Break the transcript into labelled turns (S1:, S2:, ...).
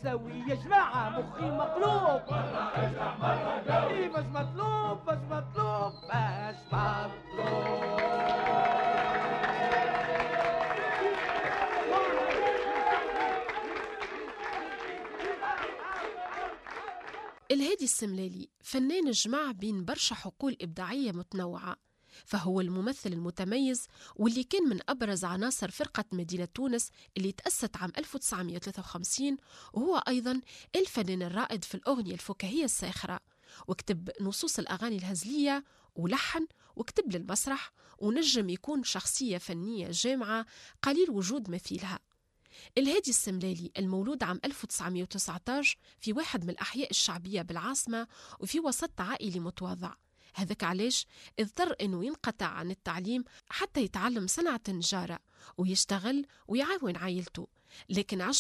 S1: تسوي يا جماعة مخي مقلوب إيه باش مطلوب باش مطلوب باش مطلوب.
S2: الهادي السملالي فنان جمع بين برشا حقول إبداعية متنوعة، فهو الممثل المتميز واللي كان من أبرز عناصر فرقة مدينة تونس اللي تأسست عام 1953، وهو أيضا الفنان الرائد في الأغنية الفكاهية الساخرة، وكتب نصوص الأغاني الهزلية ولحن وكتب للمسرح، ونجم يكون شخصية فنية جامعة قليل وجود مثيلها. الهادي السملالي المولود عام 1919 في واحد من الأحياء الشعبية بالعاصمة وفي وسط عائلي متواضع، هذاك علاش اضطر أنه ينقطع عن التعليم حتى يتعلم صنعة النجارة ويشتغل ويعاون عائلته، لكن